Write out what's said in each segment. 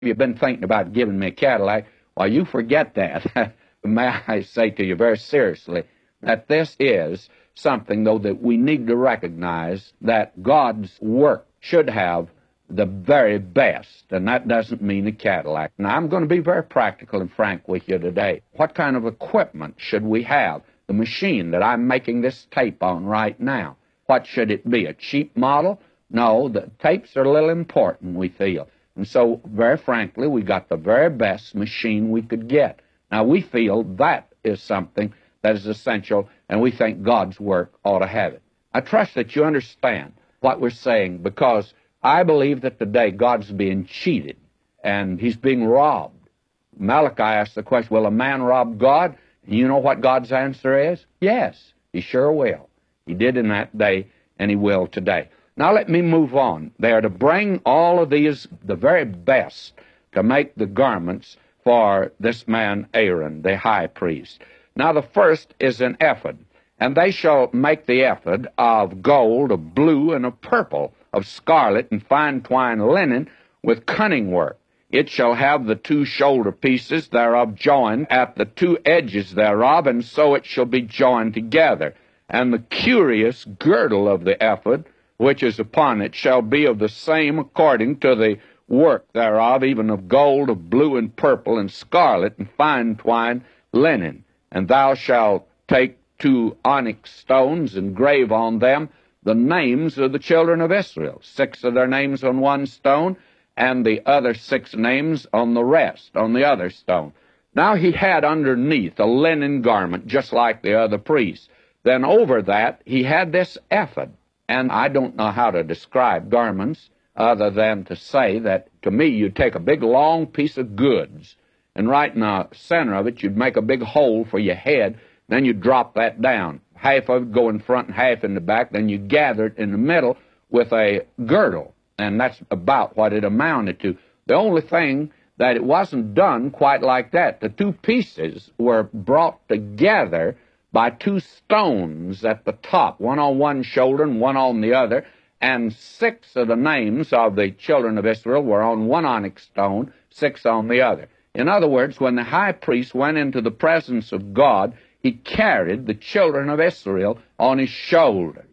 You've been thinking about giving me a Cadillac. Well, you forget that. May I say to you very seriously that this is something, though, that we need to recognize that God's work should have the very best, and that doesn't mean a Cadillac. Now, I'm going to be very practical and frank with you today. What kind of equipment should we have? The machine that I'm making this tape on right now, what should it be? A cheap model? No, the tapes are a little important, we feel. And so, very frankly, we got the very best machine we could get. Now, we feel that is something that is essential, and we think God's work ought to have it. I trust that you understand what we're saying, because I believe that today God's being cheated, and he's being robbed. Malachi asked the question, will a man rob God? And you know what God's answer is? Yes, he sure will. He did in that day, and he will today. Now let me move on. They are to bring all of these, the very best, to make the garments for this man Aaron, the high priest. Now the first is an ephod, and they shall make the ephod of gold, of blue, and of purple, of scarlet, and fine twined linen, with cunning work. It shall have the 2 shoulder pieces thereof joined at the 2 edges thereof, and so it shall be joined together. And the curious girdle of the ephod, which is upon it, shall be of the same according to the work thereof, even of gold, of blue, and purple, and scarlet, and fine twined linen. And thou shalt take 2 onyx stones, and grave on them the names of the children of Israel, 6 of their names on one stone, and the other 6 names on the rest, on the other stone. Now he had underneath a linen garment, just like the other priests. Then over that he had this ephod. And I don't know how to describe garments other than to say that, to me, you'd take a big long piece of goods, and right in the center of it you'd make a big hole for your head, then you'd drop that down. Half of it go in front and half in the back, then you gather it in the middle with a girdle, and that's about what it amounted to. The only thing that it wasn't done quite like that. The 2 pieces were brought together by 2 stones at the top, one on one shoulder and one on the other, and 6 of the names of the children of Israel were on one onyx stone, 6 on the other. In other words, when the high priest went into the presence of God, he carried the children of Israel on his shoulders.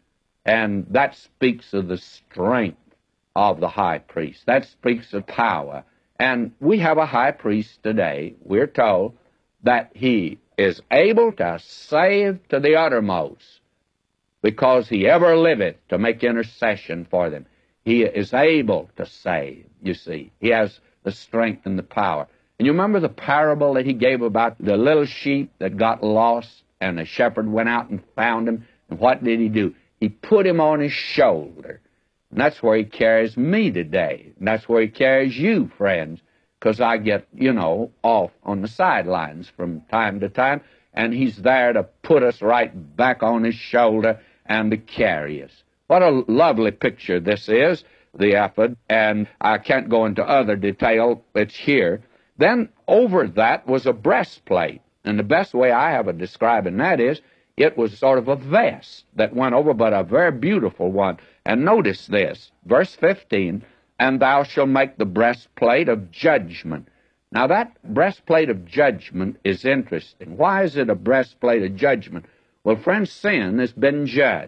And that speaks of the strength of the high priest. That speaks of power. And we have a high priest today, we're told, that he is able to save to the uttermost, because he ever liveth to make intercession for them. He is able to save, you see. He has the strength and the power. And you remember the parable that he gave about the little sheep that got lost, and the shepherd went out and found him, and what did he do? He put him on his shoulder. And that's where he carries me today. And that's where he carries you, friends, because I get, off on the sidelines from time to time, and he's there to put us right back on his shoulder and to carry us. What a lovely picture this is, the ephod, and I can't go into other detail. It's here. Then over that was a breastplate, and the best way I have of describing that is it was sort of a vest that went over, but a very beautiful one. And notice this, verse 15, and thou shalt make the breastplate of judgment. Now that breastplate of judgment is interesting. Why is it a breastplate of judgment? Well, friends, sin has been judged,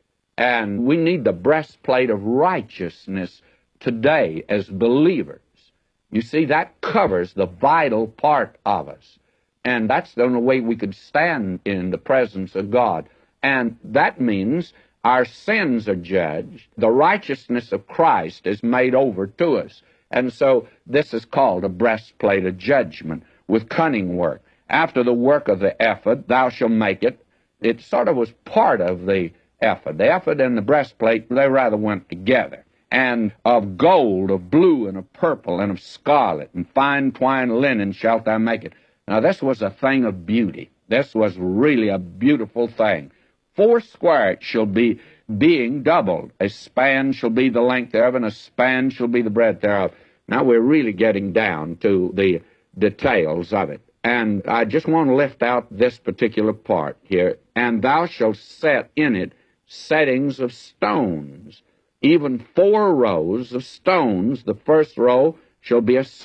and we need the breastplate of righteousness today as believers. You see, that covers the vital part of us, and that's the only way we could stand in the presence of God. And that means our sins are judged. The righteousness of Christ is made over to us. And so this is called a breastplate of judgment with cunning work. After the work of the ephod, thou shalt make it. It sort of was part of the ephod. The ephod and the breastplate, they rather went together. And of gold, of blue, and of purple, and of scarlet, and fine twined linen shalt thou make it. Now this was a thing of beauty. This was really a beautiful thing. 4 square it shall be, being doubled. A span shall be the length thereof, and a span shall be the breadth thereof. Now we're really getting down to the details of it. And I just want to lift out this particular part here. And thou shalt set in it settings of stones, even 4 rows of stones. The first row shall be a